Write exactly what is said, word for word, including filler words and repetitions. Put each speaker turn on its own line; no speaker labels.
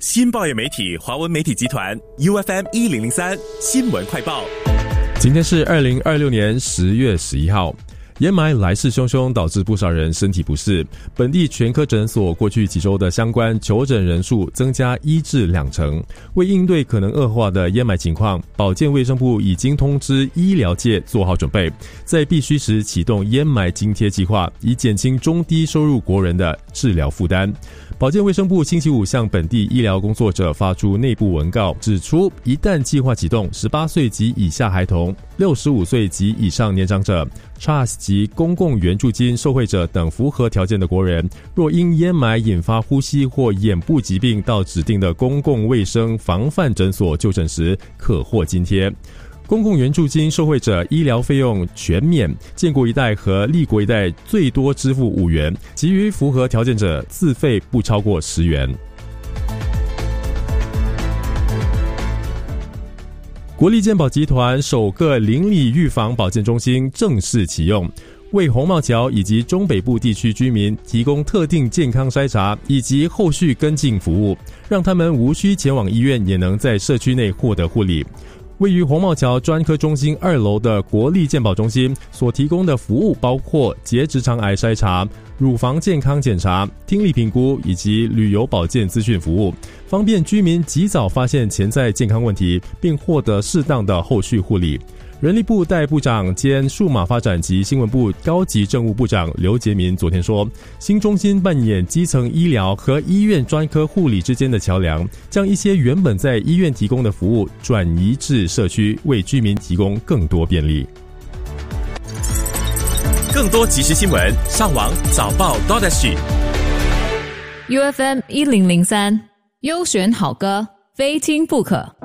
新报业媒体华文媒体集团 U F M 一零零三新闻快报。
今天是二零二六年十月十一号。烟霾来势汹汹，导致不少人身体不适。本地全科诊所过去几周的相关求诊人数增加一至两成。为应对可能恶化的烟霾情况，保健卫生部已经通知医疗界做好准备，在必须时启动烟霾津贴计划，以减轻中低收入国人的治疗负担。保健卫生部星期五向本地医疗工作者发出内部文告，指出一旦计划启动，十八岁及以下孩童、六十五岁及以上年长者、C H A S 及公共援助金受惠者等符合条件的国人，若因烟霾引发呼吸或眼部疾病到指定的公共卫生防范诊所就诊时，可获津贴。公共援助金受惠者医疗费用全免，建国一代和立国一代最多支付五元，其余符合条件者自费不超过十元。国立健保集团首个邻里预防保健中心正式启用，为红帽桥以及中北部地区居民提供特定健康筛查以及后续跟进服务，让他们无需前往医院，也能在社区内获得护理。位于红帽桥专科中心二楼的国立健保中心所提供的服务包括结直肠癌筛查、乳房健康检查、听力评估以及旅游保健资讯服务，方便居民及早发现潜在健康问题，并获得适当的后续护理。人力部代部长兼数码发展及新闻部高级政务部长刘杰民昨天说，新中心扮演基层医疗和医院专科护理之间的桥梁，将一些原本在医院提供的服务转移至社区，为居民提供更多便利。
更多即时新闻，上网早报 .sg
U F M 一零零三优选好歌，非听不可。